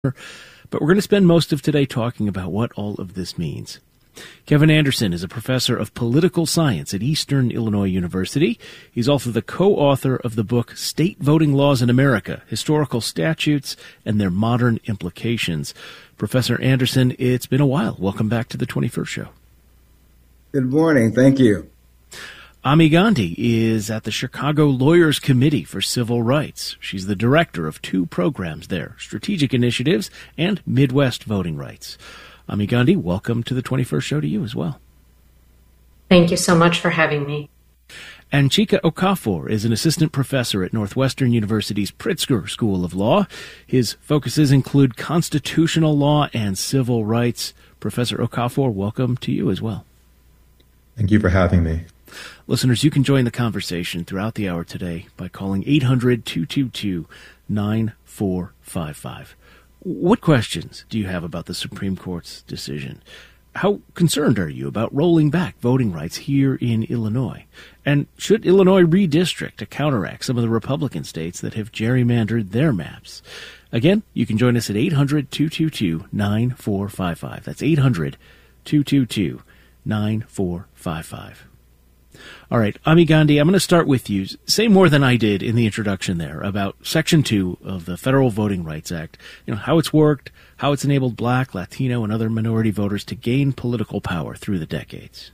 But we're going to spend most of today talking about what all of this means. Kevin Anderson is a professor of political science at Eastern Illinois University. He's also the co-author of the book State Voting Laws in America, Historical Statutes and Their Modern Implications. Professor Anderson, it's been a while. Welcome back to the 21st Show. Good morning. Thank you. Ami Gandhi is at the Chicago Lawyers Committee for Civil Rights. She's the director of two programs there, Strategic Initiatives and Midwest Voting Rights. Ami Gandhi, welcome to the 21st Show to you as well. Thank you so much for having me. And Chika Okafor is an assistant professor at Northwestern University's Pritzker School of Law. His focuses include constitutional law and civil rights. Professor Okafor, welcome to you as well. Thank you for having me. Listeners, you can join the conversation throughout the hour today by calling 800-222-9455. What questions do you have about the Supreme Court's decision? How concerned are you about rolling back voting rights here in Illinois? And should Illinois redistrict to counteract some of the Republican states that have gerrymandered their maps? Again, you can join us at 800-222-9455. That's 800-222-9455. All right, Ami Gandhi, I'm going to start with you. Say more than I did in the introduction there about Section 2 of the Federal Voting Rights Act, how it's worked, how it's enabled Black, Latino, and other minority voters to gain political power through the decades.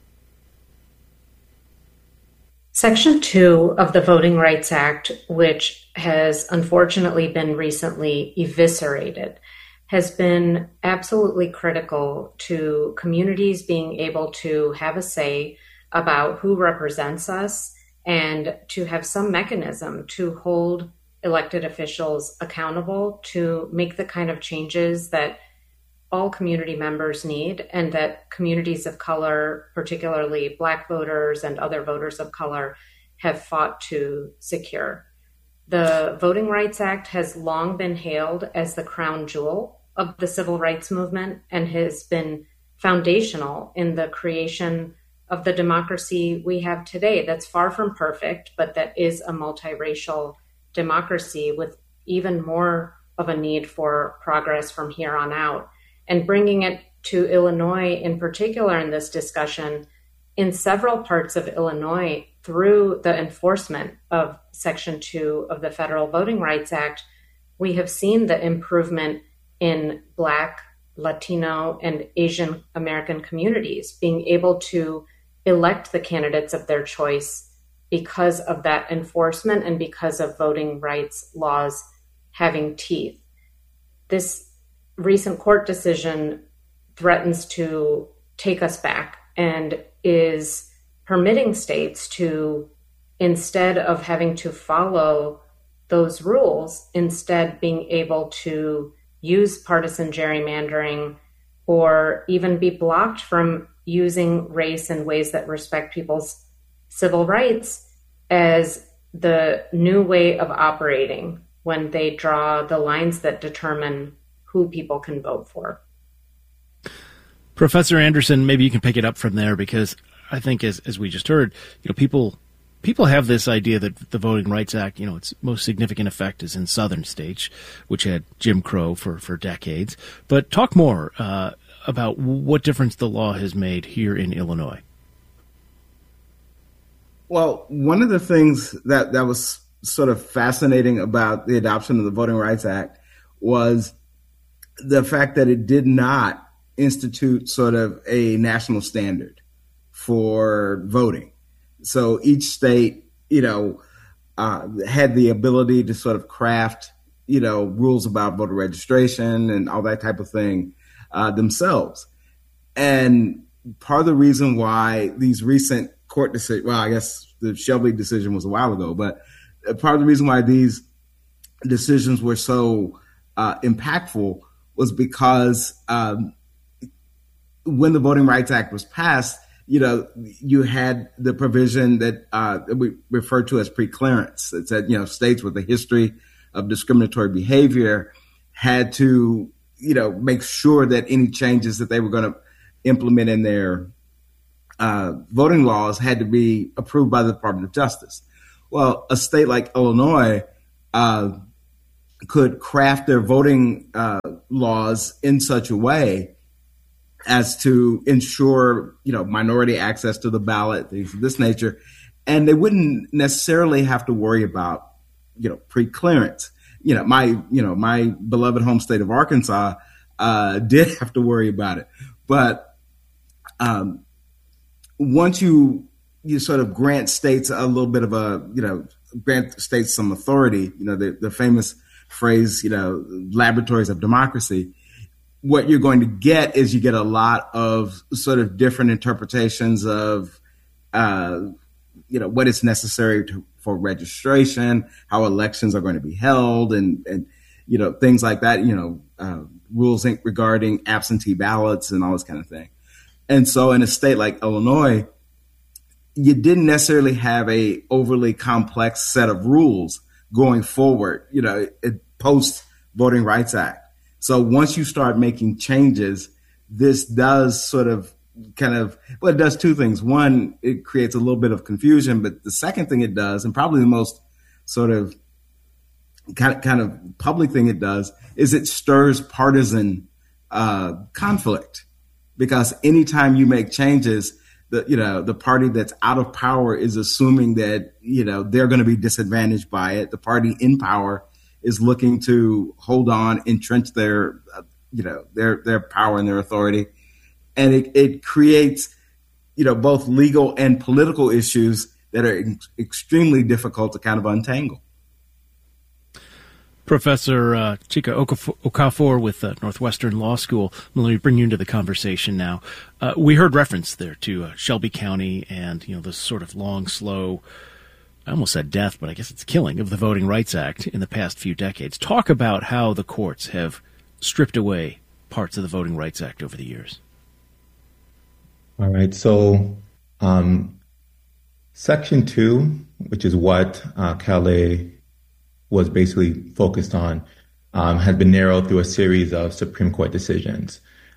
Section 2 of the Voting Rights Act, which has unfortunately been recently eviscerated, has been absolutely critical to communities being able to have a say about who represents us and to have some mechanism to hold elected officials accountable to make the kind of changes that all community members need and that communities of color, particularly Black voters and other voters of color, have fought to secure. The Voting Rights Act has long been hailed as the crown jewel of the civil rights movement and has been foundational in the creation of the democracy we have today that's far from perfect, but that is a multiracial democracy with even more of a need for progress from here on out. And bringing it to Illinois in particular in this discussion, in several parts of Illinois, through the enforcement of Section 2 of the Federal Voting Rights Act, we have seen the improvement in Black, Latino, and Asian American communities being able to elect the candidates of their choice because of that enforcement and because of voting rights laws having teeth. This recent court decision threatens to take us back and is permitting states to, instead of having to follow those rules, instead being able to use partisan gerrymandering or even be blocked from using race in ways that respect people's civil rights as the new way of operating when they draw the lines that determine who people can vote for. Professor Anderson, maybe you can pick it up from there, because I think as we just heard, people have this idea that the Voting Rights Act, its most significant effect is in southern states, which had Jim Crow for decades. But talk more about what difference the law has made here in Illinois. Well, one of the things that was sort of fascinating about the adoption of the Voting Rights Act was the fact that it did not institute sort of a national standard for voting. So each state, had the ability to sort of craft, rules about voter registration and all that type of thing themselves. And part of the reason why these recent court decisions, well, I guess the Shelby decision was a while ago, but part of the reason why these decisions were so impactful was because when the Voting Rights Act was passed, you had the provision that we refer to as preclearance. It said, states with a history of discriminatory behavior had to, make sure that any changes that they were going to implement in their voting laws had to be approved by the Department of Justice. Well, a state like Illinois could craft their voting laws in such a way as to ensure, minority access to the ballot, things of this nature, and they wouldn't necessarily have to worry about, pre-clearance. My beloved home state of Arkansas did have to worry about it, but once you sort of grant states a little bit of grant states some authority, the famous phrase, laboratories of democracy, what you're going to get is you get a lot of sort of different interpretations of, what is necessary for registration, how elections are going to be held, and things like that, rules regarding absentee ballots and all this kind of thing. And so in a state like Illinois, you didn't necessarily have a overly complex set of rules going forward, post Voting Rights Act. So once you start making changes, this does sort of it does two things. One, it creates a little bit of confusion, but the second thing it does, and probably the most sort of kind of public thing it does, is it stirs partisan conflict. Because anytime you make changes, the party that's out of power is assuming that, they're going to be disadvantaged by it. The party in power is looking to hold on, entrench their power and their authority. And it creates, both legal and political issues that are extremely difficult to kind of untangle. Professor Chika Okafor with Northwestern Law School. Let me bring you into the conversation now. We heard reference there to Shelby County and, the sort of long, slow, I almost said death, but I guess it's killing of the Voting Rights Act in the past few decades. Talk about how the courts have stripped away parts of the Voting Rights Act over the years. All right. So Section 2, which is what Calais was basically focused on, has been narrowed through a series of Supreme Court decisions.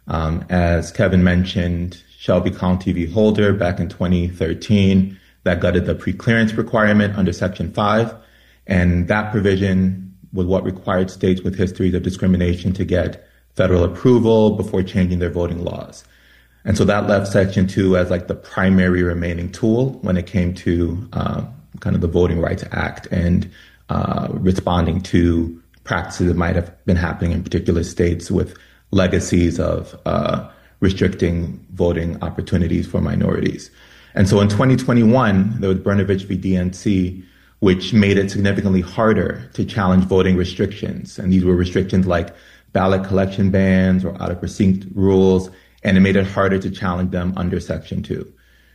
As Kevin mentioned, Shelby County v. Holder back in 2013, that gutted the preclearance requirement under Section 5. And that provision was what required states with histories of discrimination to get federal approval before changing their voting laws. And so that left Section 2 as like the primary remaining tool when it came to kind of the Voting Rights Act and responding to practices that might have been happening in particular states with legacies of restricting voting opportunities for minorities. And so in 2021, there was Brnovich v. DNC, which made it significantly harder to challenge voting restrictions. And these were restrictions like ballot collection bans or out-of-precinct rules, and it made it harder to challenge them under Section 2.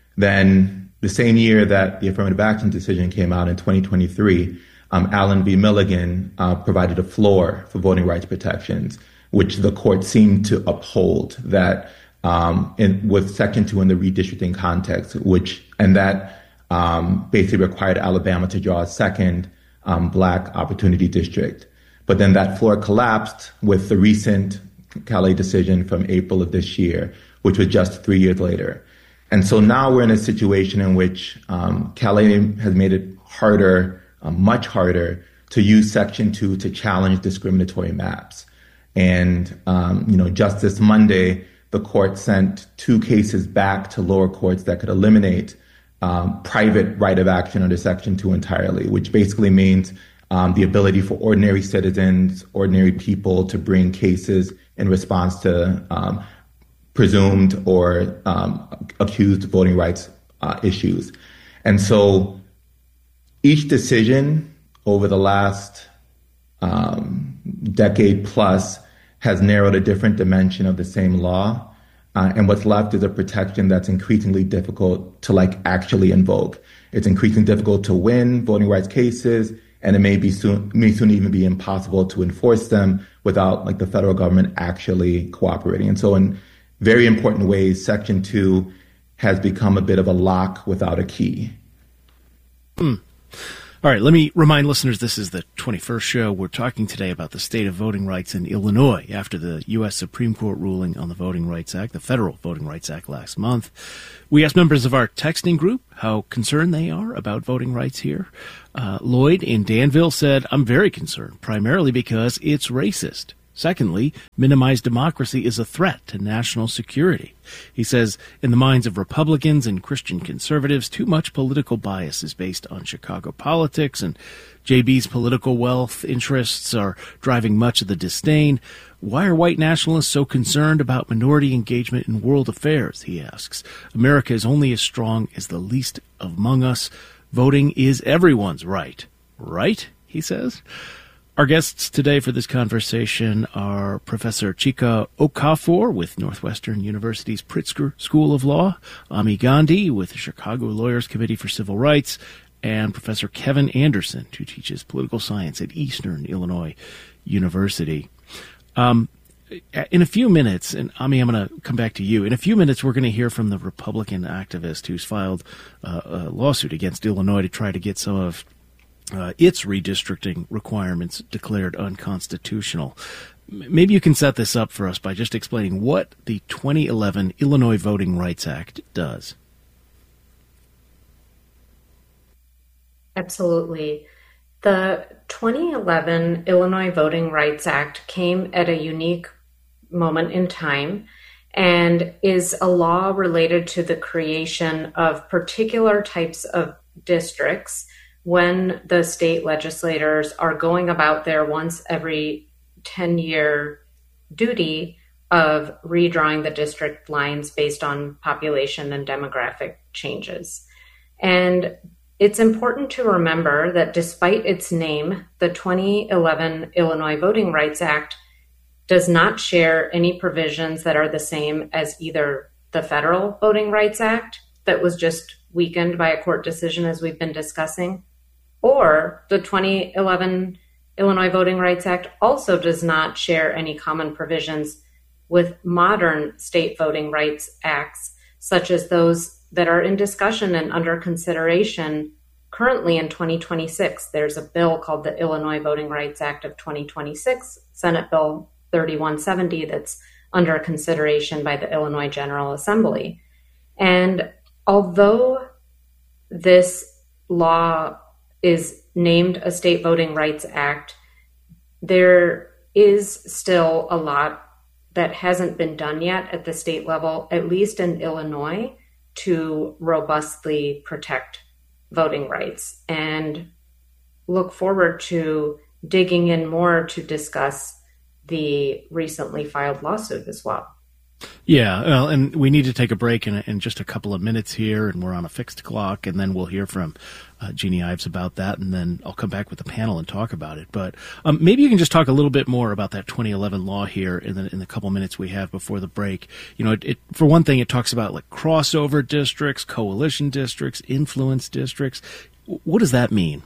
Then the same year that the affirmative action decision came out in 2023, Allen v. Milligan provided a floor for voting rights protections, which the court seemed to uphold that with Section 2 in the redistricting context, that basically required Alabama to draw a second Black opportunity district. But then that floor collapsed with the recent Calais decision from April of this year, which was just 3 years later. And so now we're in a situation in which Calais has made it harder, much harder, to use Section 2 to challenge discriminatory maps. And, just this Monday, the court sent 2 cases back to lower courts that could eliminate private right of action under Section 2 entirely, which basically means the ability for ordinary citizens, ordinary people to bring cases in response to presumed or accused voting rights issues. And so each decision over the last decade plus has narrowed a different dimension of the same law. And what's left is a protection that's increasingly difficult to actually invoke. It's increasingly difficult to win voting rights cases, and it may soon even be impossible to enforce them without the federal government actually cooperating. And so in very important ways, Section 2 has become a bit of a lock without a key. All right, let me remind listeners this is the 21st show. We're talking today about the state of voting rights in Illinois after the U.S. Supreme Court ruling on the Voting Rights Act, the Federal Voting Rights Act last month. We asked members of our texting group how concerned they are about voting rights here. Lloyd in Danville said, "I'm very concerned, primarily because it's racist. Secondly, minimized democracy is a threat to national security." He says, in the minds of Republicans and Christian conservatives, too much political bias is based on Chicago politics, and JB's political wealth interests are driving much of the disdain. Why are white nationalists so concerned about minority engagement in world affairs, he asks. America is only as strong as the least among us. Voting is everyone's right. Right? He says. Our guests today for this conversation are Professor Chika Okafor with Northwestern University's Pritzker School of Law, Ami Gandhi with the Chicago Lawyers Committee for Civil Rights, and Professor Kevin Anderson, who teaches political science at Eastern Illinois University. In a few minutes, and Ami, I'm going to come back to you. In a few minutes, we're going to hear from the Republican activist who's filed a lawsuit against Illinois to try to get some of its redistricting requirements declared unconstitutional. Maybe you can set this up for us by just explaining what the 2011 Illinois Voting Rights Act does. Absolutely. The 2011 Illinois Voting Rights Act came at a unique moment in time and is a law related to the creation of particular types of districts when the state legislators are going about their once every 10-year duty of redrawing the district lines based on population and demographic changes. And it's important to remember that despite its name, the 2011 Illinois Voting Rights Act does not share any provisions that are the same as either the Federal Voting Rights Act that was just weakened by a court decision, as we've been discussing, or the 2011 Illinois Voting Rights Act also does not share any common provisions with modern state voting rights acts, such as those that are in discussion and under consideration currently in 2026. There's a bill called the Illinois Voting Rights Act of 2026, Senate Bill 3170, that's under consideration by the Illinois General Assembly. And although this law is named a State Voting Rights Act, there is still a lot that hasn't been done yet at the state level, at least in Illinois, to robustly protect voting rights, and look forward to digging in more to discuss the recently filed lawsuit as well. Yeah, well, and we need to take a break in just a couple of minutes here, and we're on a fixed clock, and then we'll hear from Jeannie Ives about that, and then I'll come back with the panel and talk about it. But maybe you can just talk a little bit more about that 2011 law here in the couple minutes we have before the break. You know, it for one thing, it talks about like crossover districts, coalition districts, influence districts. What does that mean?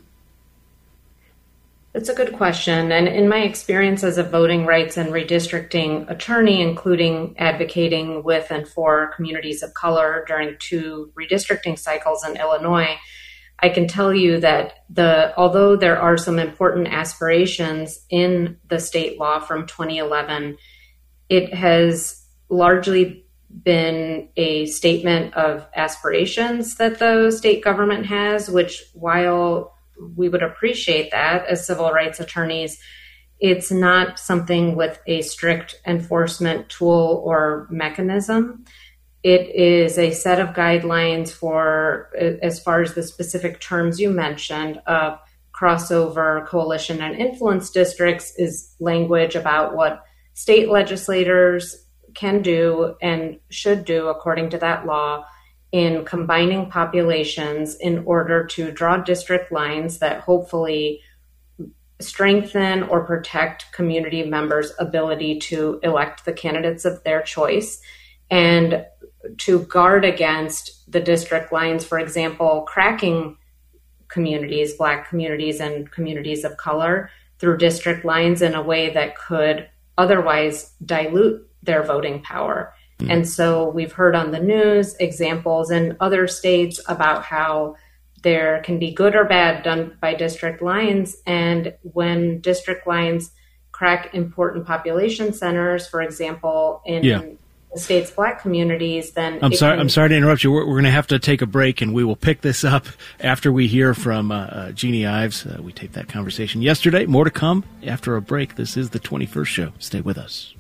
That's a good question. And in my experience as a voting rights and redistricting attorney, including advocating with and for communities of color during 2 redistricting cycles in Illinois, I can tell you that although there are some important aspirations in the state law from 2011, it has largely been a statement of aspirations that the state government has, which, while we would appreciate that as civil rights attorneys, it's not something with a strict enforcement tool or mechanism. It is a set of guidelines for, as far as the specific terms you mentioned, crossover, coalition, and influence districts is language about what state legislators can do and should do according to that law in combining populations in order to draw district lines that hopefully strengthen or protect community members' ability to elect the candidates of their choice, and to guard against the district lines, for example, cracking communities, Black communities and communities of color through district lines in a way that could otherwise dilute their voting power. And so we've heard on the news examples in other states about how there can be good or bad done by district lines. And when district lines crack important population centers, for example, in the state's Black communities, then I'm sorry to interrupt you. We're going to have to take a break, and we will pick this up after we hear from Jeannie Ives. We taped that conversation yesterday. More to come after a break. This is the 21st Show. Stay with us.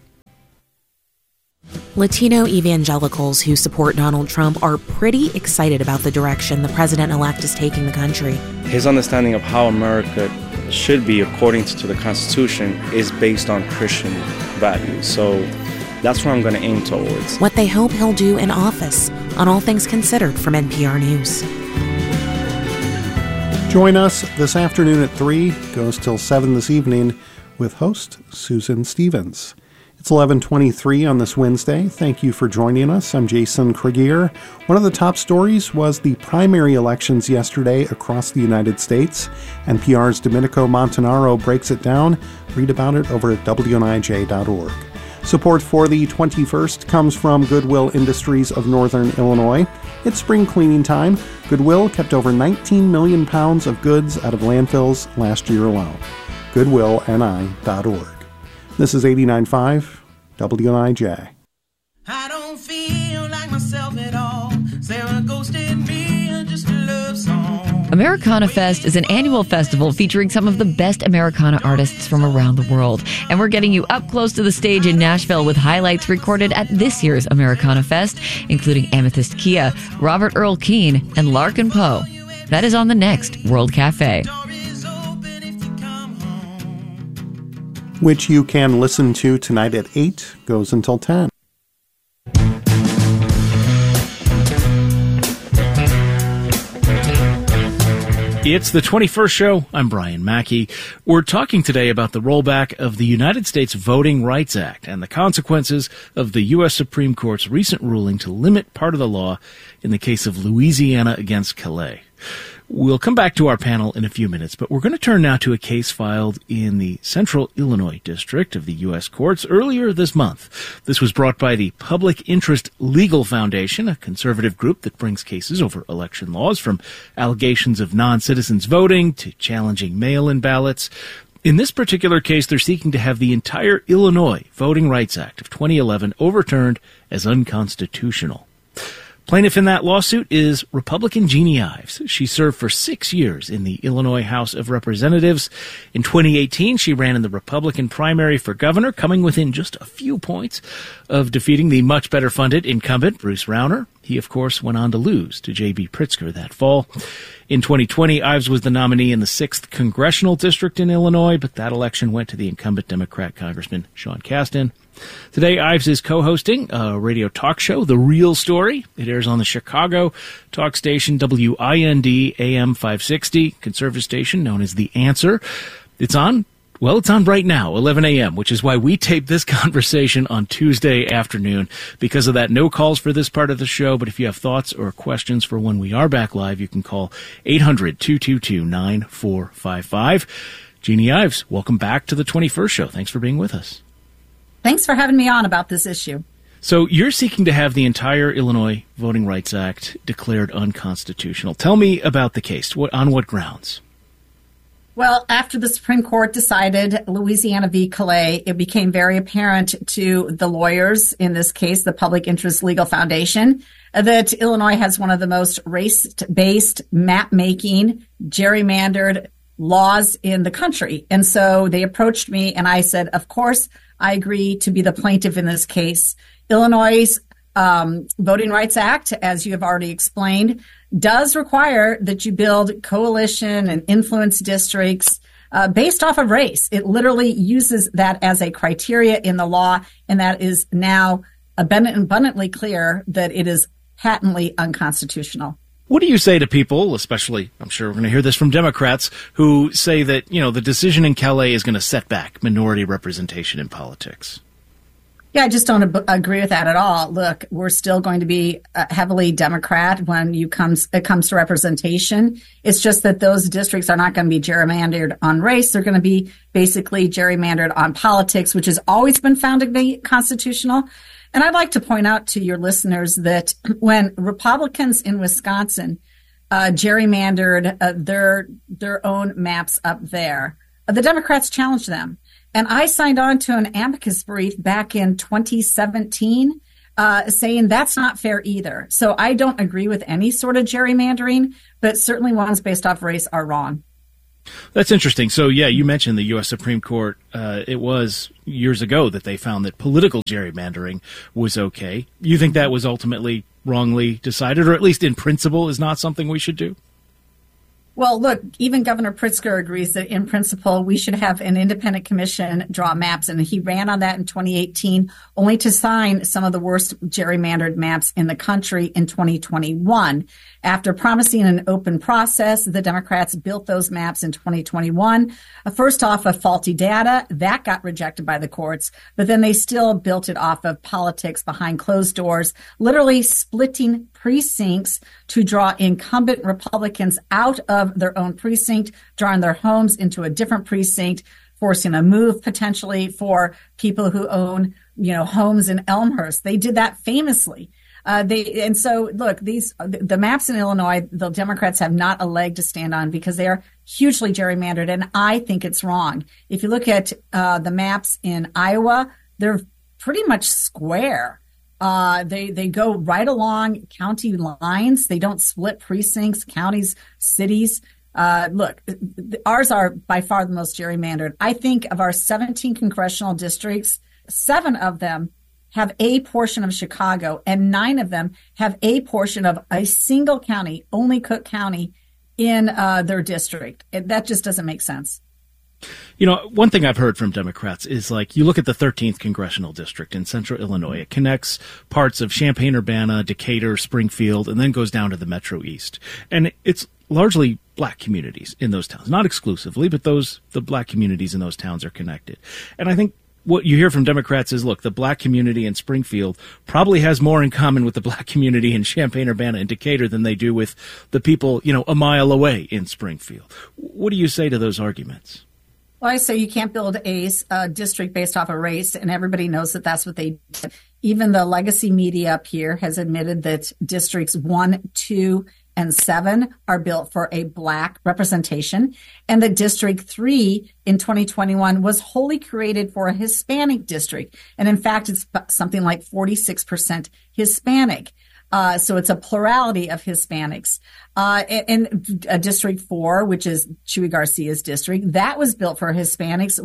Latino evangelicals who support Donald Trump are pretty excited about the direction the president-elect is taking the country. His understanding of how America should be according to the Constitution is based on Christian values. So that's what I'm going to aim towards. What they hope he'll do in office on All Things Considered from NPR News. Join us this afternoon at 3, goes till 7 this evening, with host Susan Stevens. It's 11:23 on this Wednesday. Thank you for joining us. I'm Jason Krieger. One of the top stories was the primary elections yesterday across the United States. NPR's Domenico Montanaro breaks it down. Read about it over at WNIJ.org. Support for the 21st comes from Goodwill Industries of Northern Illinois. It's spring cleaning time. Goodwill kept over 19 million pounds of goods out of landfills last year alone. GoodwillNI.org. This is 89.5 WNIJ. I don't feel like myself at all. Sarah ghosted me, just a love song. Americana Fest is an annual festival featuring some of the best Americana artists from around the world. And we're getting you up close to the stage in Nashville with highlights recorded at this year's Americana Fest, including Amethyst Kia, Robert Earl Keen, and Larkin Poe. That is on the next World Cafe, which you can listen to tonight at 8, goes until 10. It's the 21st Show. I'm Brian Mackey. We're talking today about the rollback of the United States Voting Rights Act and the consequences of the U.S. Supreme Court's recent ruling to limit part of the law in the case of Louisiana against Calais. We'll come back to our panel in a few minutes, but we're going to turn now to a case filed in the Central Illinois District of the U.S. Courts earlier this month. This was brought by the Public Interest Legal Foundation, a conservative group that brings cases over election laws, from allegations of non-citizens voting to challenging mail-in ballots. In this particular case, they're seeking to have the entire Illinois Voting Rights Act of 2011 overturned as unconstitutional. Plaintiff in that lawsuit is Republican Jeannie Ives. She served for 6 years in the Illinois House of Representatives. In 2018, she ran in the Republican primary for governor, coming within just a few points of defeating the much better funded incumbent, Bruce Rauner. He, of course, went on to lose to J.B. Pritzker that fall. In 2020, Ives was the nominee in the 6th Congressional District in Illinois, but that election went to the incumbent Democrat Congressman Sean Casten. Today, Ives is co-hosting a radio talk show, The Real Story. It airs on the Chicago talk station WIND AM 560, conservative station known as The Answer. It's on right now, 11 a.m., which is why we taped this conversation on Tuesday afternoon. Because of that, no calls for this part of the show, but if you have thoughts or questions for when we are back live, you can call 800-222-9455. Jeannie Ives, welcome back to the 21st Show. Thanks for being with us. Thanks for having me on about this issue. So you're seeking to have the entire Illinois Voting Rights Act declared unconstitutional. Tell me about the case. On what grounds? Well, after the Supreme Court decided Louisiana v. Calais, it became very apparent to the lawyers, in this case, the Public Interest Legal Foundation, that Illinois has one of the most race-based, map-making, gerrymandered laws in the country. And so they approached me and I said, of course, I agree to be the plaintiff in this case. Illinois' Voting Rights Act, as you have already explained, does require that you build coalition and influence districts based off of race. It literally uses that as a criteria in the law, and that is now abundantly clear that it is patently unconstitutional. What do you say to people, especially, I'm sure we're going to hear this from Democrats, who say that, the decision in Calais is going to set back minority representation in politics? Yeah, I just don't agree with that at all. Look, we're still going to be heavily Democrat when it comes to representation. It's just that those districts are not going to be gerrymandered on race. They're going to be basically gerrymandered on politics, which has always been found to be constitutional. And I'd like to point out to your listeners that when Republicans in Wisconsin gerrymandered their own maps up there. The Democrats challenged them. And I signed on to an amicus brief back in 2017 saying that's not fair either. So I don't agree with any sort of gerrymandering, but certainly ones based off race are wrong. That's interesting. So, yeah, you mentioned the U.S. Supreme Court. It was years ago that they found that political gerrymandering was okay. You think that was ultimately wrongly decided, or at least in principle is not something we should do? Well, look, even Governor Pritzker agrees that in principle, we should have an independent commission draw maps. And he ran on that in 2018, only to sign some of the worst gerrymandered maps in the country in 2021. After promising an open process, the Democrats built those maps in 2021. First off of faulty data, that got rejected by the courts, but then they still built it off of politics behind closed doors, literally splitting precincts to draw incumbent Republicans out of their own precinct, drawing their homes into a different precinct, forcing a move potentially for people who own, homes in Elmhurst. They did that famously. The maps in Illinois, the Democrats have not a leg to stand on because they are hugely gerrymandered, and I think it's wrong. If you look at the maps in Iowa, they're pretty much square. They go right along county lines. They don't split precincts, counties, cities. Ours are by far the most gerrymandered. I think of our 17 congressional districts, 7 of them have a portion of Chicago, and 9 of them have a portion of a single county, only Cook County, in their district. That just doesn't make sense. One thing I've heard from Democrats is you look at the 13th congressional district in central Illinois. It connects parts of Champaign-Urbana, Decatur, Springfield, and then goes down to the Metro East. And it's largely black communities in those towns, not exclusively, but the black communities in those towns are connected. And I think what you hear from Democrats is, look, the black community in Springfield probably has more in common with the black community in Champaign-Urbana and Decatur than they do with the people, a mile away in Springfield. What do you say to those arguments? Well, I say you can't build a district based off a race, and everybody knows that that's what they did. Even the legacy media up here has admitted that districts 1, 2, and 7 are built for a black representation, and that District 3 in 2021 was wholly created for a Hispanic district. And in fact, it's something like 46% Hispanic. So it's a plurality of Hispanics. And District 4, which is Chuy Garcia's district, that was built for Hispanics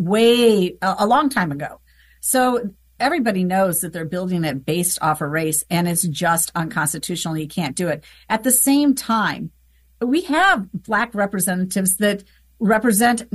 a long time ago. So everybody knows that they're building it based off a race, and it's just unconstitutional. You can't do it. At the same time, we have black representatives that represent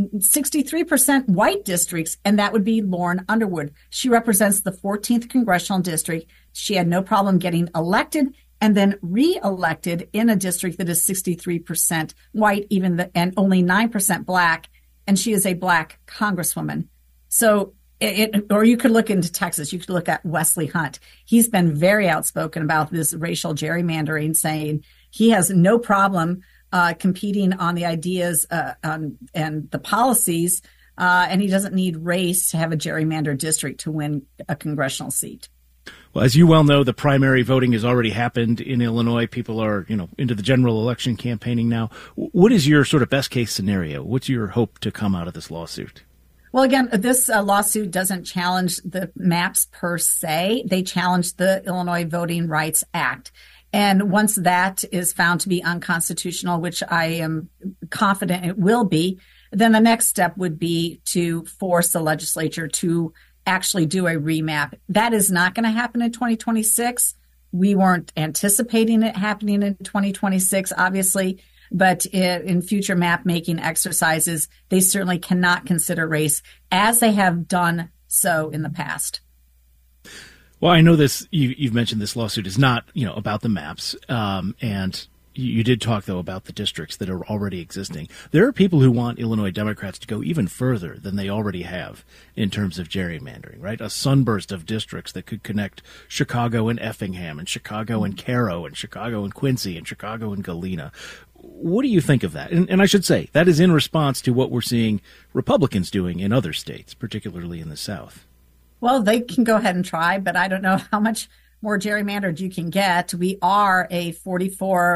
63% white districts, and that would be Lauren Underwood. She represents the 14th congressional district. She had no problem getting elected and then re-elected in a district that is 63% white, and only 9% black, and she is a black congresswoman. So, or you could look into Texas. You could look at Wesley Hunt. He's been very outspoken about this racial gerrymandering, saying he has no problem competing on the ideas and the policies, and he doesn't need race to have a gerrymandered district to win a congressional seat. Well, as you well know, the primary voting has already happened in Illinois. People are, into the general election campaigning now. What is your sort of best case scenario? What's your hope to come out of this lawsuit? Well, again, this lawsuit doesn't challenge the maps per se. They challenge the Illinois Voting Rights Act. And once that is found to be unconstitutional, which I am confident it will be, then the next step would be to force the legislature to actually do a remap. That is not going to happen in 2026. We weren't anticipating it happening in 2026, obviously, but in future map-making exercises, they certainly cannot consider race as they have done so in the past. Well, I know this. You've mentioned this lawsuit is not, about the maps, and you did talk, though, about the districts that are already existing. There are people who want Illinois Democrats to go even further than they already have in terms of gerrymandering, right? A sunburst of districts that could connect Chicago and Effingham, and Chicago and Cairo, and Chicago and Quincy, and Chicago and Galena. What do you think of that? And I should say, that is in response to what we're seeing Republicans doing in other states, particularly in the South. Well, they can go ahead and try, but I don't know how much more gerrymandered you can get. We are a 44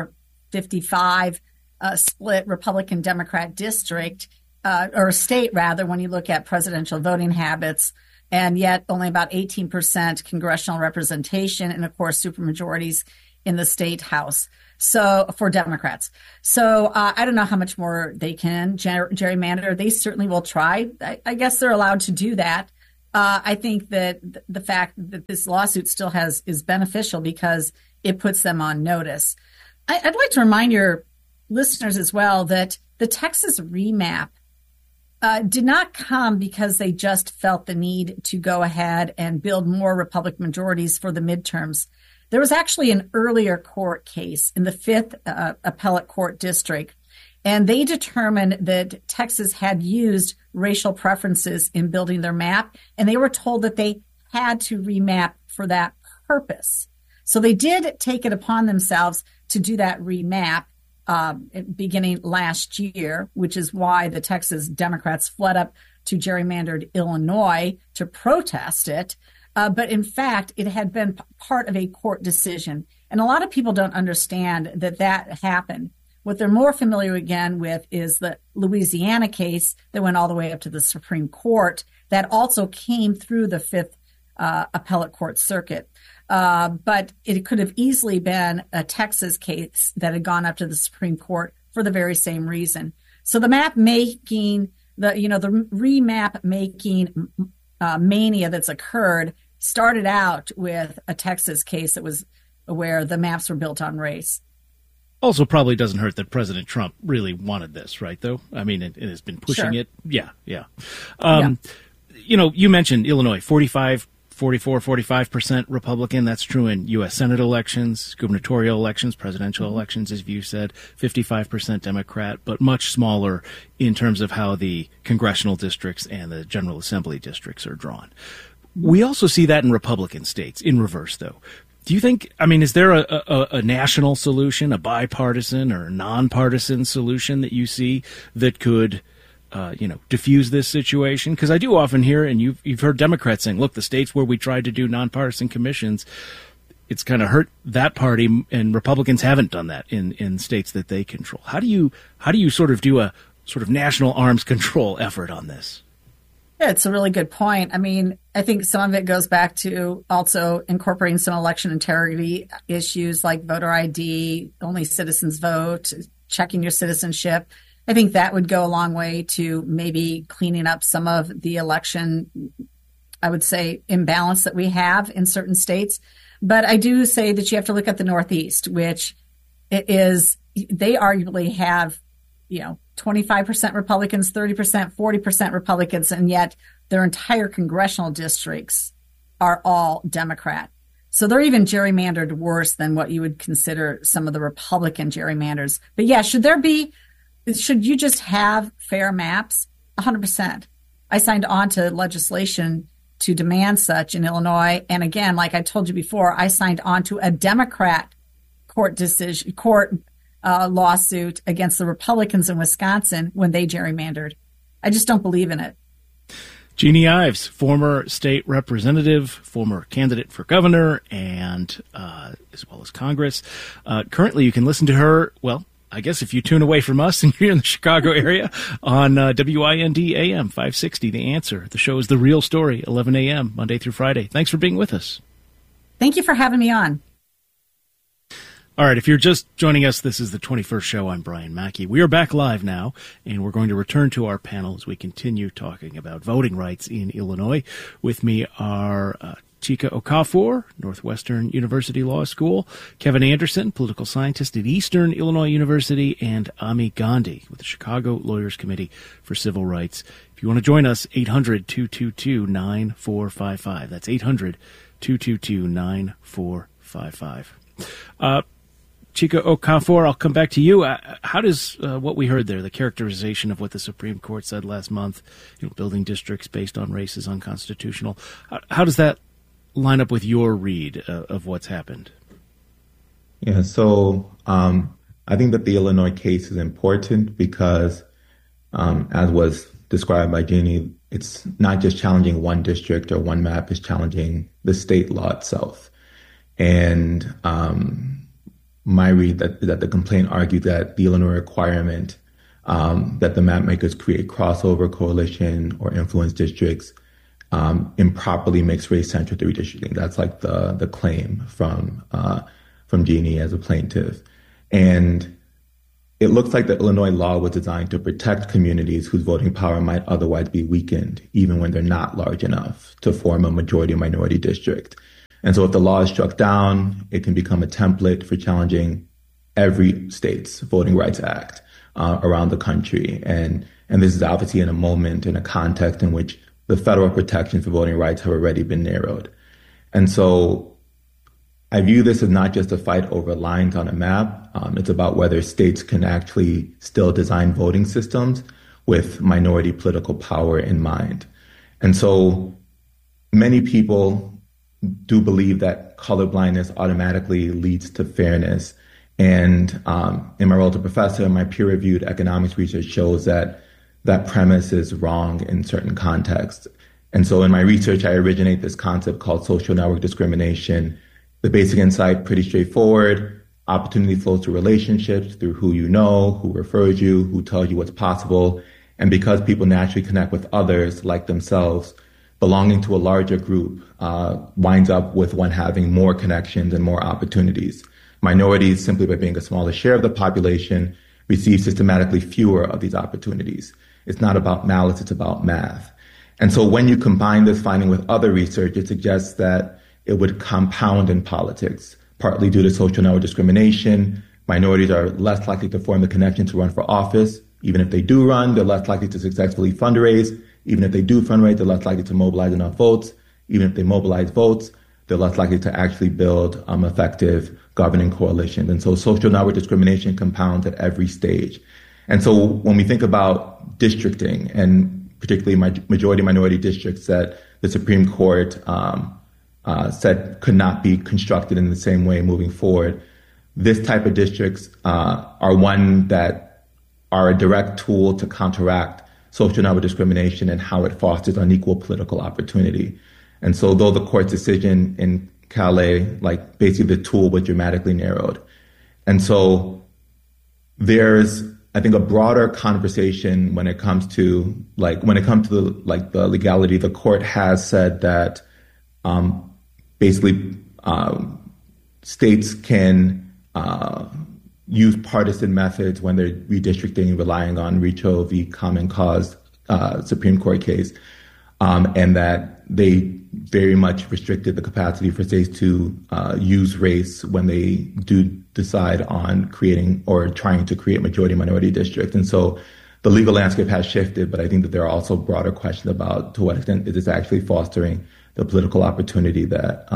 55 split Republican-Democrat district, or state rather, when you look at presidential voting habits, and yet only about 18% congressional representation, and of course supermajorities in the state house. So for Democrats. So I don't know how much more they can gerrymander. They certainly will try. I guess they're allowed to do that. I think that the fact that this lawsuit still is beneficial because it puts them on notice. I'd like to remind your listeners as well that the Texas remap did not come because they just felt the need to go ahead and build more Republican majorities for the midterms. There was actually an earlier court case in the 5th Appellate Court District, and they determined that Texas had used racial preferences in building their map, and they were told that they had to remap for that purpose. So they did take it upon themselves to do that remap beginning last year, which is why the Texas Democrats fled up to gerrymandered Illinois to protest it. But in fact, it had been part of a court decision. And a lot of people don't understand that happened. What they're more familiar again with is the Louisiana case that went all the way up to the Supreme Court that also came through the 5th Appellate Court Circuit. But it could have easily been a Texas case that had gone up to the Supreme Court for the very same reason. So the map making, the remap making mania that's occurred started out with a Texas case that was where the maps were built on race. Also probably doesn't hurt that President Trump really wanted this, right, though? I mean, it has been pushing it. Yeah. You mentioned Illinois, 45% Republican. That's true in U.S. Senate elections, gubernatorial elections, presidential elections, as you said, 55% Democrat, but much smaller in terms of how the congressional districts and the General Assembly districts are drawn. We also see that in Republican states, in reverse, though. Do you think, is there a national solution, a bipartisan or nonpartisan solution that you see that could diffuse this situation? Because I do often hear, and you've heard Democrats saying, look, the states where we tried to do nonpartisan commissions, it's kind of hurt that party, and Republicans haven't done that in states that they control. How do you sort of do a sort of national arms control effort on this? Yeah, it's a really good point. I think some of it goes back to also incorporating some election integrity issues like voter ID, only citizens vote, checking your citizenship. I think that would go a long way to maybe cleaning up some of the election, I would say, imbalance that we have in certain states. But I do say that you have to look at the Northeast, which they arguably have, 25% Republicans, 30%, 40% Republicans, and yet their entire congressional districts are all Democrat. So they're even gerrymandered worse than what you would consider some of the Republican gerrymanders. But yeah, should you just have fair maps? 100%. I signed on to legislation to demand such in Illinois. And again, like I told you before, I signed on to a Democrat court lawsuit against the Republicans in Wisconsin when they gerrymandered. I just don't believe in it. Jeannie Ives, former state representative, former candidate for governor, and as well as Congress. Currently, you can listen to her, well, I guess if you tune away from us and you're in the Chicago area, on WIND AM 560, The Answer. The show is The Real Story, 11 a.m., Monday through Friday. Thanks for being with us. Thank you for having me on. All right, if you're just joining us, this is the 21st show. I'm Brian Mackey. We are back live now, and we're going to return to our panel as we continue talking about voting rights in Illinois. With me are Chika Okafor, Northwestern University Law School, Kevin Anderson, political scientist at Eastern Illinois University, and Ami Gandhi with the Chicago Lawyers Committee for Civil Rights. If you want to join us, 800-222-9455. That's 800-222-9455. Chika Okafor, I'll come back to you. How does what we heard there, the characterization of what the Supreme Court said last month, building districts based on race is unconstitutional, how does that line up with your read of what's happened? Yeah, so I think that the Illinois case is important because, as was described by Jeannie, it's not just challenging one district or one map, it's challenging the state law itself. And my read that the complaint argued that the Illinois requirement that the map makers create crossover, coalition, or influence districts improperly makes race central to redistricting. That's like the claim from Jeannie as a plaintiff. And it looks like the Illinois law was designed to protect communities whose voting power might otherwise be weakened, even when they're not large enough to form a majority or minority district. And so if the law is struck down, it can become a template for challenging every state's Voting Rights Act around the country. And this is obviously in a moment, in a context in which the federal protections for voting rights have already been narrowed. And so I view this as not just a fight over lines on a map. It's about whether states can actually still design voting systems with minority political power in mind. And so many people do believe that colorblindness automatically leads to fairness. And in my role as a professor, my peer-reviewed economics research shows that that premise is wrong in certain contexts. And so in my research, I originate this concept called social network discrimination. The basic insight, pretty straightforward. Opportunity flows through relationships, through who you know, who refers you, who tells you what's possible. And because people naturally connect with others like themselves, belonging to a larger group winds up with one having more connections and more opportunities. Minorities, simply by being a smaller share of the population, receive systematically fewer of these opportunities. It's not about malice, it's about math. And so when you combine this finding with other research, it suggests that it would compound in politics, partly due to social network discrimination. Minorities are less likely to form the connection to run for office. Even if they do run, they're less likely to successfully fundraise. Even if they do fundraise, they're less likely to mobilize enough votes. Even if they mobilize votes, they're less likely to actually build effective governing coalitions. And so social network discrimination compounds at every stage. And so when we think about districting, and particularly majority minority districts that the Supreme Court said could not be constructed in the same way moving forward, this type of districts are one that are a direct tool to counteract social network discrimination and how it fosters unequal political opportunity. And so though the court's decision in Calais, like basically the tool was dramatically narrowed. And so there's, I think, a broader conversation when it comes to the legality. The court has said that basically states can use partisan methods when they're redistricting, relying on Richo v. Common Cause Supreme Court case, and that they very much restricted the capacity for states to use race when they do decide on creating or trying to create majority minority districts. And so the legal landscape has shifted, but I think that there are also broader questions about to what extent is this actually fostering the political opportunity that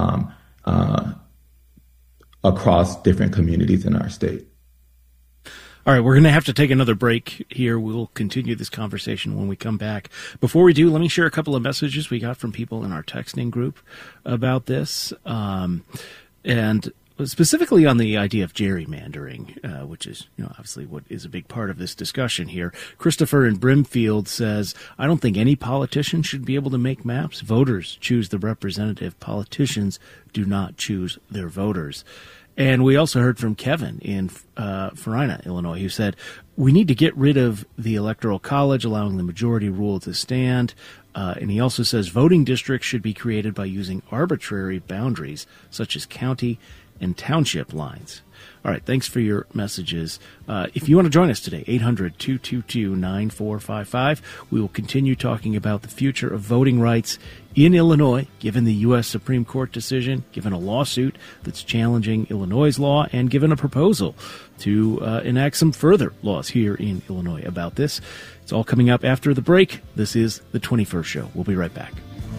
across different communities in our state. All right, we're going to have to take another break here. We'll continue this conversation when we come back. Before we do, let me share a couple of messages we got from people in our texting group about this, and specifically on the idea of gerrymandering, which is, obviously what is a big part of this discussion here. Christopher in Brimfield says, I don't think any politician should be able to make maps. Voters choose the representative. Politicians do not choose their voters. And we also heard from Kevin in Farina, Illinois, who said, we need to get rid of the Electoral College, allowing the majority rule to stand. And he also says voting districts should be created by using arbitrary boundaries, such as county and township lines. All right, thanks for your messages. If you want to join us today, 800-222-9455. We will continue talking about the future of voting rights in Illinois, given the U.S. Supreme Court decision, given a lawsuit that's challenging Illinois' law, and given a proposal to enact some further laws here in Illinois about this. It's all coming up after the break. This is The 21st Show. We'll be right back.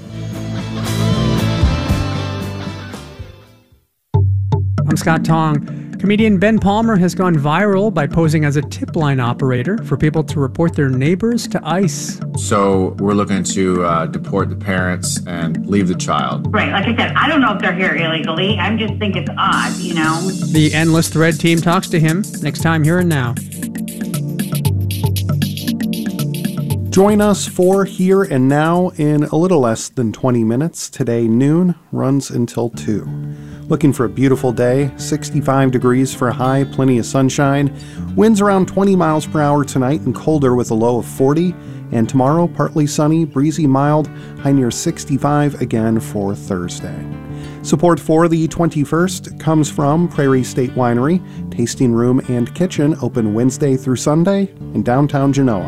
I'm Scott Tong. Comedian Ben Palmer has gone viral by posing as a tip line operator for people to report their neighbors to ICE. So we're looking to deport the parents and leave the child. Right. Like I said, I don't know if they're here illegally. I just think it's odd, The Endless Thread team talks to him next time Here and Now. Join us for Here and Now in a little less than 20 minutes. Today, noon, runs until 2. Looking for a beautiful day, 65 degrees for a high, plenty of sunshine. Winds around 20 miles per hour tonight and colder with a low of 40. And tomorrow, partly sunny, breezy, mild, high near 65 again for Thursday. Support for the 21st comes from Prairie State Winery, tasting room and kitchen open Wednesday through Sunday in downtown Genoa.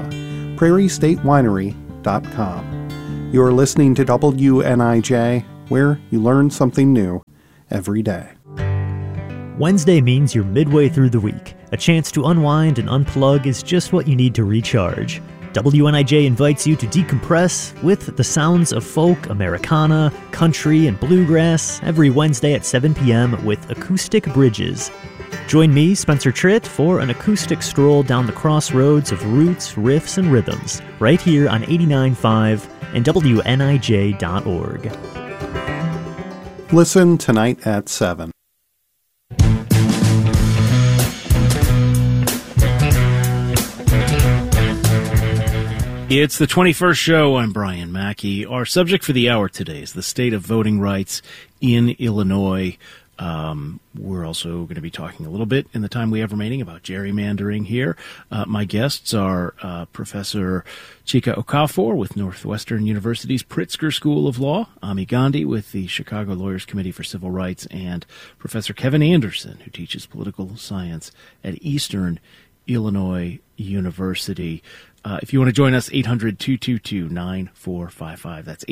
PrairieStateWinery.com. You're listening to WNIJ, where you learn something new every day. Wednesday means you're midway through the week. A chance to unwind and unplug is just what you need to recharge. WNIJ invites you to decompress with the sounds of folk, Americana, country, and bluegrass every Wednesday at 7 p.m. with Acoustic Bridges. Join me, Spencer Tritt, for an acoustic stroll down the crossroads of roots, riffs, and rhythms right here on 89.5 and WNIJ.org. Listen tonight at 7. It's the 21st show. I'm Brian Mackey. Our subject for the hour today is the state of voting rights in Illinois. We're also going to be talking a little bit in the time we have remaining about gerrymandering here. My guests are Professor Chika Okafor with Northwestern University's Pritzker School of Law, Ami Gandhi with the Chicago Lawyers Committee for Civil Rights, and Professor Kevin Anderson, who teaches political science at Eastern Illinois University. If you want to join us, 800-222-9455. That's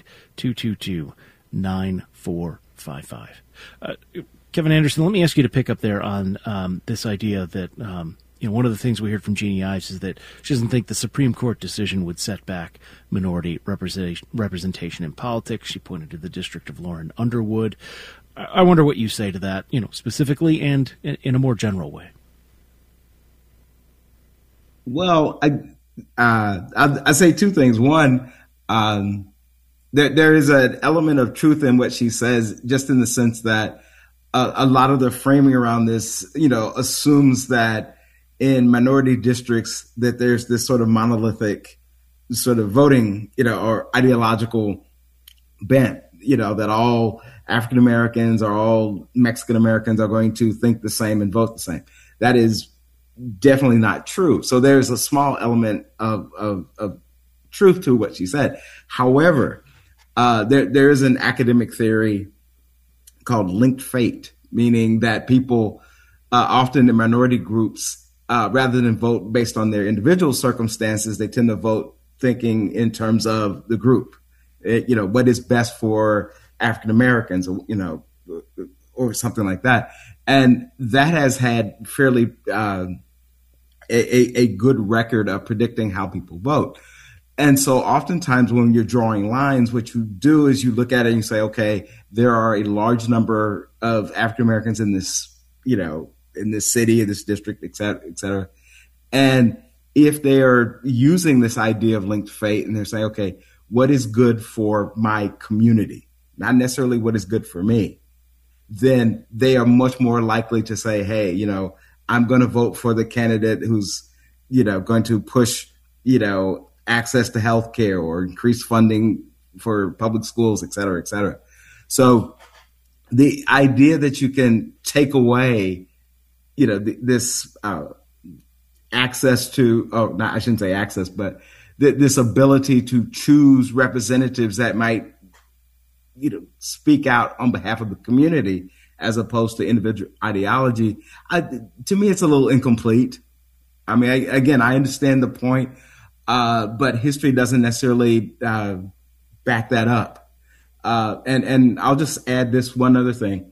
800-222-9455. Kevin Anderson, let me ask you to pick up there on this idea that one of the things we heard from Jeannie Ives is that she doesn't think the Supreme Court decision would set back minority representation in politics. She pointed to the District of Lauren Underwood. I wonder what you say to that, specifically and in a more general way. Well, I say two things. One, there is an element of truth in what she says, just in the sense that a lot of the framing around this, assumes that in minority districts that there's this sort of monolithic sort of voting, or ideological bent, that all African Americans or all Mexican Americans are going to think the same and vote the same. That is definitely not true. So there's a small element of truth to what she said. However, there is an academic theory called linked fate, meaning that people often in minority groups, rather than vote based on their individual circumstances, they tend to vote thinking in terms of the group. What is best for African Americans, or something like that. And that has had fairly a good record of predicting how people vote. And so oftentimes when you're drawing lines, what you do is you look at it and you say, okay, there are a large number of African Americans in this, in this city, in this district, et cetera, et cetera. And if they are using this idea of linked fate and they're saying, okay, what is good for my community, not necessarily what is good for me, then they are much more likely to say, hey, I'm going to vote for the candidate who's, going to push, access to health care or increase funding for public schools, et cetera, et cetera. So the idea that you can take away, this access to, I shouldn't say access, but this ability to choose representatives that might, speak out on behalf of the community as opposed to individual ideology, to me, it's a little incomplete. I mean, I understand the point, but history doesn't necessarily back that up. And I'll just add this one other thing.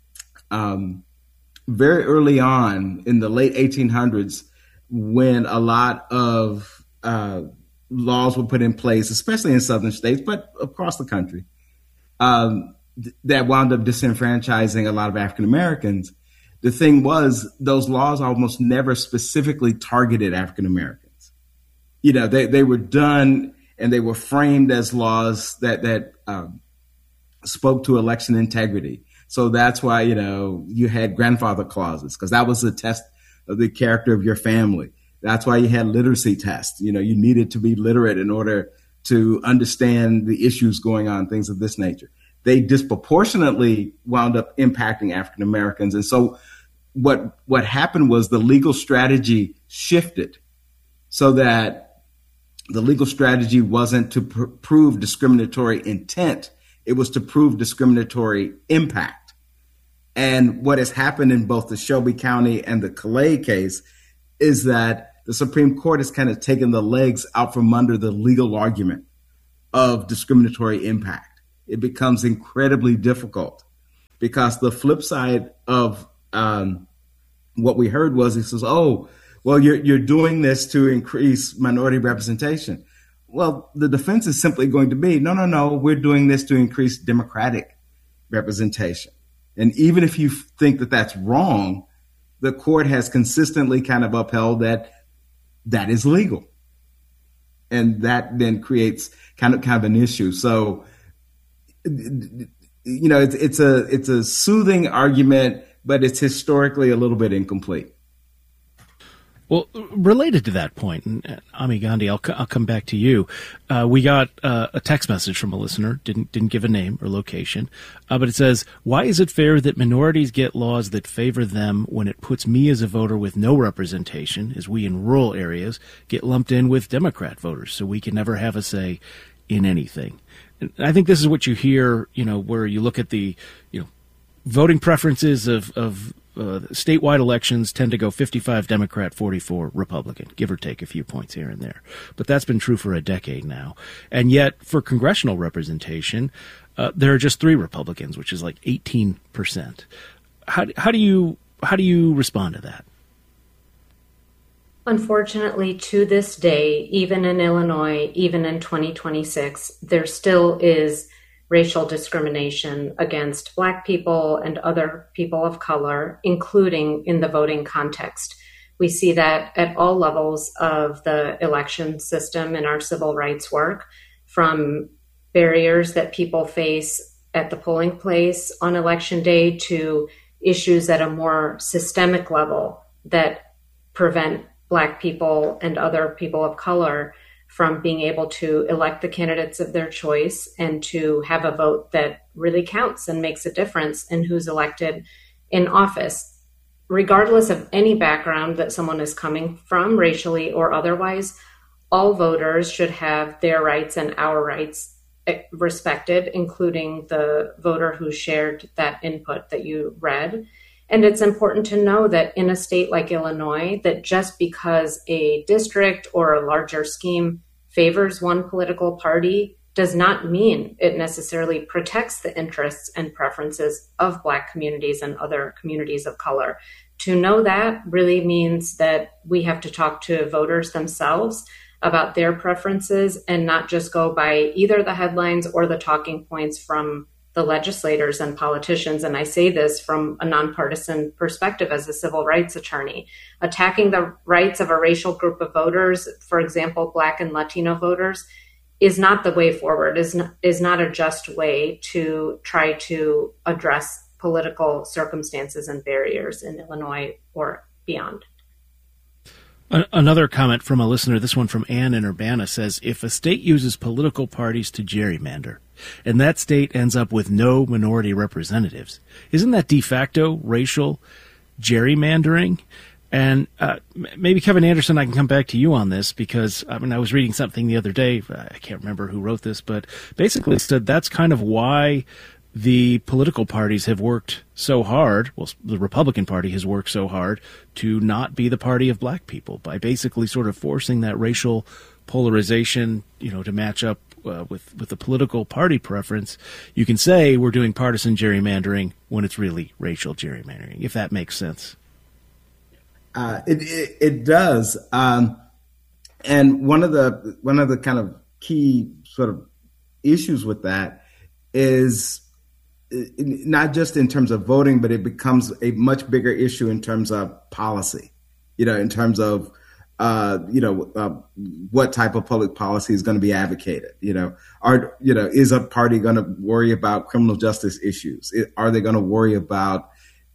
Very early on in the late 1800s, when a lot of laws were put in place, especially in southern states, but across the country, that wound up disenfranchising a lot of African Americans. The thing was, those laws almost never specifically targeted African Americans. They were done and they were framed as laws that spoke to election integrity. So that's why, you had grandfather clauses, because that was a test of the character of your family. That's why you had literacy tests. You needed to be literate in order to understand the issues going on, things of this nature. they disproportionately wound up impacting African Americans. And so what happened was the legal strategy shifted so that the legal strategy wasn't to prove discriminatory intent. It was to prove discriminatory impact. And what has happened in both the Shelby County and the Calais case is that the Supreme Court has kind of taken the legs out from under the legal argument of discriminatory impact. It becomes incredibly difficult because the flip side of what we heard was he says, oh, well, you're doing this to increase minority representation. Well, the defense is simply going to be, no, we're doing this to increase Democratic representation. And even if you think that that's wrong, the court has consistently kind of upheld that is legal. And that then creates kind of an issue. So, it's a soothing argument, but it's historically a little bit incomplete. Well, related to that point, and Ami Gandhi, I'll come back to you. We got a text message from a listener, didn't give a name or location, but it says, why is it fair that minorities get laws that favor them when it puts me as a voter with no representation, as we in rural areas get lumped in with Democrat voters, so we can never have a say in anything? And I think this is what you hear, where you look at the, voting preferences of statewide elections tend to go 55 Democrat, 44 Republican, give or take a few points here and there. But that's been true for a decade now. And yet, for congressional representation, there are just 3 Republicans, which is like 18%. How do you respond to that? Unfortunately, to this day, even in Illinois, even in 2026, there still is racial discrimination against Black people and other people of color, including in the voting context. We see that at all levels of the election system in our civil rights work, from barriers that people face at the polling place on election day to issues at a more systemic level that prevent Black people and other people of color from being able to elect the candidates of their choice and to have a vote that really counts and makes a difference in who's elected in office. Regardless of any background that someone is coming from, racially or otherwise, all voters should have their rights and our rights respected, including the voter who shared that input that you read. And it's important to know that in a state like Illinois, that just because a district or a larger scheme favors one political party does not mean it necessarily protects the interests and preferences of Black communities and other communities of color. To know that really means that we have to talk to voters themselves about their preferences and not just go by either the headlines or the talking points from the legislators and politicians. And I say this from a nonpartisan perspective as a civil rights attorney. Attacking the rights of a racial group of voters, for example, Black and Latino voters, is not the way forward, is not a just way to try to address political circumstances and barriers in Illinois or beyond. Another comment from a listener, this one from Ann in Urbana, says, if a state uses political parties to gerrymander, and that state ends up with no minority representatives, isn't that de facto racial gerrymandering? And maybe, Kevin Anderson, I can come back to you on this, because I was reading something the other day, I can't remember who wrote this, but basically said that's kind of why the political parties have worked so hard, well, the Republican Party has worked so hard to not be the party of Black people, by basically sort of forcing that racial polarization, to match up with the political party preference. You can say we're doing partisan gerrymandering when it's really racial gerrymandering, if that makes sense. It does. And one of the kind of key sort of issues with that is not just in terms of voting, but it becomes a much bigger issue in terms of policy, in terms of, what type of public policy is going to be advocated, is a party going to worry about criminal justice issues? Are they going to worry about,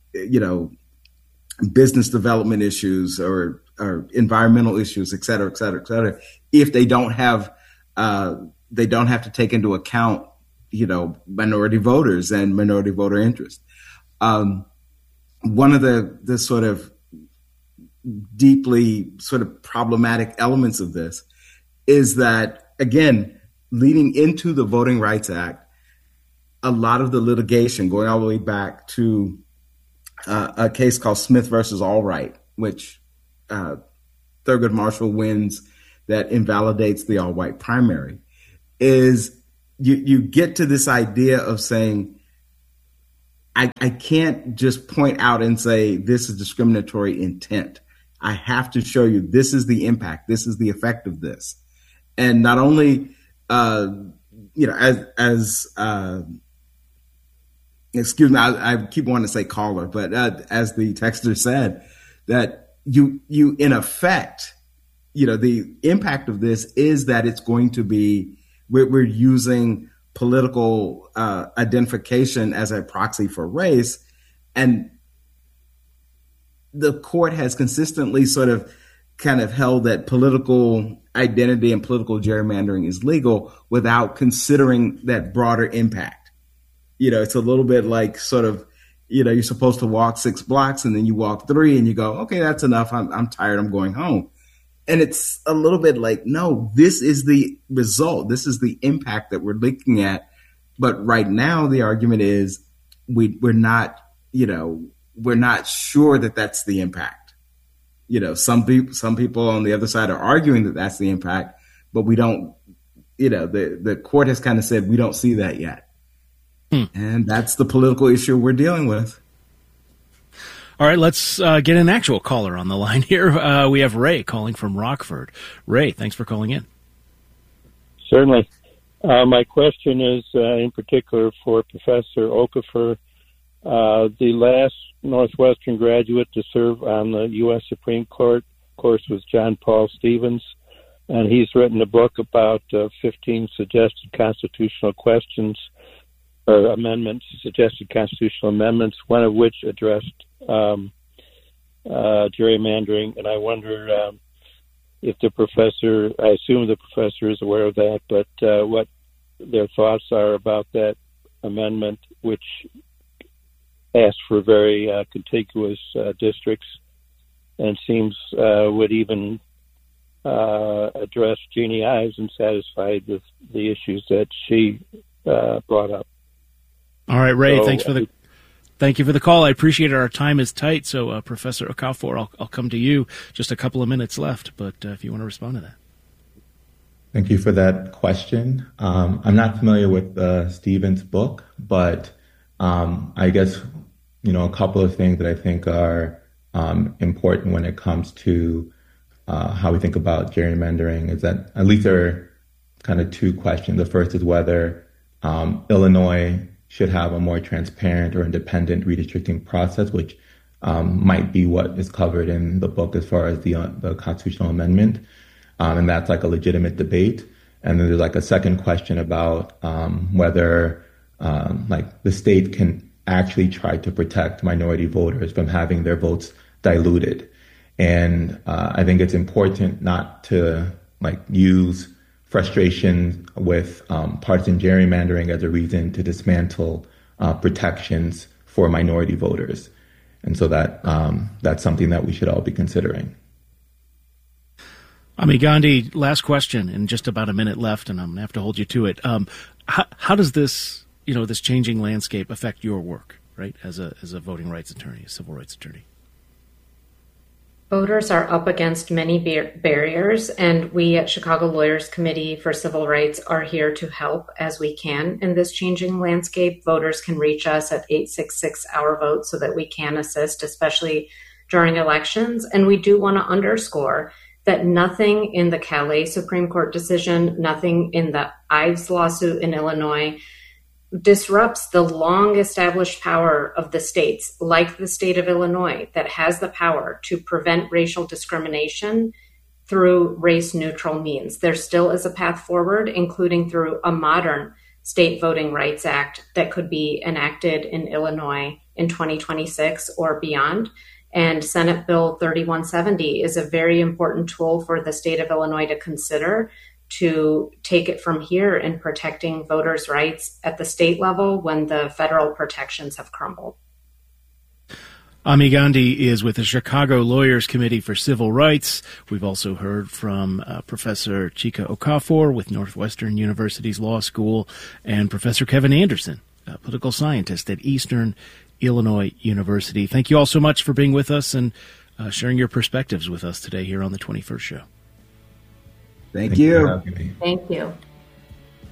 business development issues or environmental issues, et cetera, et cetera, et cetera, if they don't have to take into account minority voters and minority voter interest. One of the sort of deeply sort of problematic elements of this is that, again, leading into the Voting Rights Act, a lot of the litigation going all the way back to a case called Smith versus Allwright, which Thurgood Marshall wins, that invalidates the all-white primary, is you get to this idea of saying, I can't just point out and say this is discriminatory intent. I have to show you this is the impact, this is the effect of this. And not only, excuse me, I keep wanting to say caller, but as the texter said, that you in effect, the impact of this is that it's going to be, we're using political identification as a proxy for race. And the court has consistently sort of kind of held that political identity and political gerrymandering is legal without considering that broader impact. It's a little bit like sort of, you're supposed to walk 6 blocks and then you walk 3 and you go, okay, that's enough. I'm tired. I'm going home. And it's a little bit like, no, this is the result. This is the impact that we're looking at. But right now, the argument is we're not sure that that's the impact. Some people on the other side are arguing that that's the impact, but we don't, the court has kind of said, we don't see that yet. And that's the political issue we're dealing with. All right, let's get an actual caller on the line here. We have Ray calling from Rockford. Ray, thanks for calling in. Certainly. My question is in particular for Professor Okafor. The last Northwestern graduate to serve on the U.S. Supreme Court, of course, was John Paul Stevens, and he's written a book about 15 suggested constitutional questions or amendments, suggested constitutional amendments, one of which addressed gerrymandering. And I wonder if the professor, I assume the professor is aware of that, but what their thoughts are about that amendment, which asked for very contiguous districts and seems would even address Jeannie Ives and satisfy the issues that she brought up. All right, Ray, thank you for the call. I appreciate it. Our time is tight, so Professor Okafor, I'll come to you. Just a couple of minutes left, but if you want to respond to that. Thank you for that question. I'm not familiar with Stevens' book, but I guess, a couple of things that I think are important when it comes to how we think about gerrymandering is that at least there are kind of 2 questions. The first is whether Illinois should have a more transparent or independent redistricting process, which might be what is covered in the book as far as the constitutional amendment. And that's like a legitimate debate. And then there's like a second question about whether the state can actually try to protect minority voters from having their votes diluted. And I think it's important not to use frustration with partisan gerrymandering as a reason to dismantle protections for minority voters. And so that's something that we should all be considering. Ami Gandhi, last question, and just about a minute left, and I'm going to have to hold you to it. How does this, this changing landscape affect your work, right, as a voting rights attorney, a civil rights attorney? Voters are up against many barriers, and we at Chicago Lawyers Committee for Civil Rights are here to help as we can in this changing landscape. Voters can reach us at 866-OUR-VOTE so that we can assist, especially during elections. And we do want to underscore that nothing in the Calais Supreme Court decision, nothing in the Ives lawsuit in Illinois disrupts the long-established power of the states, like the state of Illinois, that has the power to prevent racial discrimination through race-neutral means. There still is a path forward, including through a modern state voting rights act that could be enacted in Illinois in 2026 or beyond. And Senate Bill 3170 is a very important tool for the state of Illinois to consider to take it from here in protecting voters' rights at the state level when the federal protections have crumbled. Ami Gandhi is with the Chicago Lawyers Committee for Civil Rights. We've also heard from Professor Chika Okafor with Northwestern University's Law School and Professor Kevin Anderson, a political scientist at Eastern Illinois University. Thank you all so much for being with us and sharing your perspectives with us today here on the 21st Show. Thank you. Thank you.